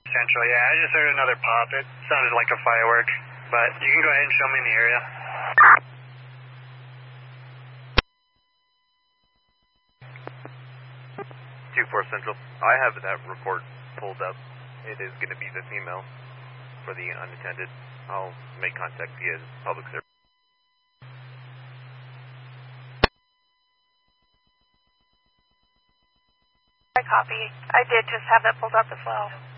Central, yeah, I just heard another pop. It sounded like a firework, but you can go ahead and show me in the area. 2-4 Central. I have that report pulled up. It is going to be the female for the unattended. I'll make contact via public service. I copy. I did just have that pulled up as well.